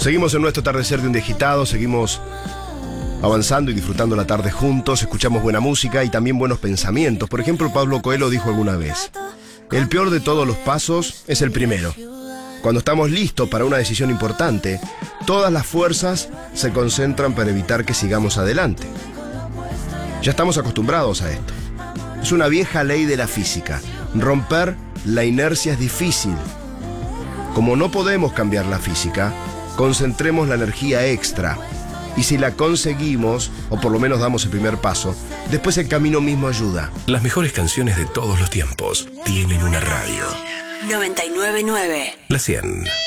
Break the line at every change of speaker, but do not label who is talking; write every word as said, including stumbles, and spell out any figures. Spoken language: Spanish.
Seguimos en nuestro atardecer de un digitado, seguimos avanzando y disfrutando la tarde juntos, escuchamos buena música y también buenos pensamientos. Por ejemplo, Pablo Coelho dijo alguna vez: el peor de todos los pasos es el primero. Cuando estamos listos para una decisión importante, todas las fuerzas se concentran para evitar que sigamos adelante. Ya estamos acostumbrados a esto. Es una vieja ley de la física. Romper la inercia es difícil. Como no podemos cambiar la física, concentremos la energía extra. Y si la conseguimos, o por lo menos damos el primer paso, después el camino mismo ayuda.
Las mejores canciones de todos los tiempos tienen una radio.
noventa y nueve punto nueve.
La cien.